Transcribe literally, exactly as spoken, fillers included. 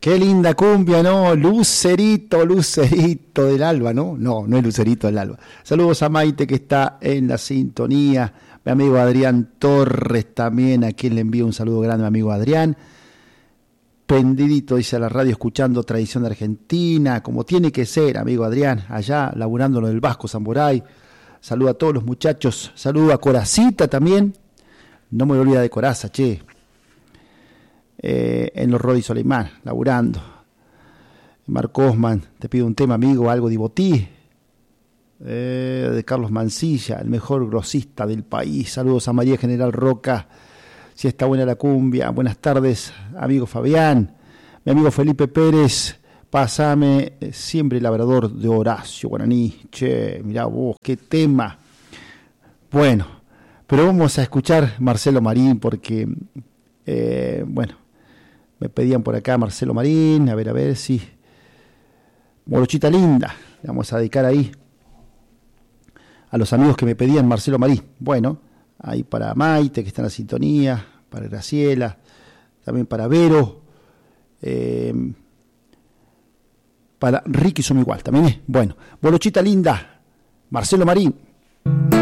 Qué linda cumbia, ¿no? Lucerito, Lucerito del Alba, ¿no? No, no es Lucerito del Alba. Saludos a Maite que está en la sintonía. Mi amigo Adrián Torres también, a quien le envío un saludo grande, mi amigo Adrián. Pendidito, dice a la radio, escuchando Tradición de Argentina, como tiene que ser, amigo Adrián, allá laburando lo del Vasco Zamboray. Saludo a todos los muchachos. Saludo a Coracita también. No me olvida de Coraza, che. Eh, en los Rodi Soleimán, laburando. Marco Osman, te pido un tema, amigo, algo de Ibotí. Eh, de Carlos Mancilla, el mejor grosista del país. Saludos a María General Roca. Si está buena la cumbia. Buenas tardes, amigo Fabián. Mi amigo Felipe Pérez. Pásame eh, siempre el labrador de Horacio Guaraní. Che, mirá vos, qué tema. Bueno, pero vamos a escuchar Marcelo Marín porque, eh, bueno, me pedían por acá Marcelo Marín, a ver, a ver si... Morochita linda, le vamos a dedicar ahí a los amigos que me pedían Marcelo Marín. Bueno, ahí para Maite, que está en la sintonía, para Graciela, también para Vero, eh, para Ricky Somigual, también es. Bueno, Morochita linda, Marcelo Marín.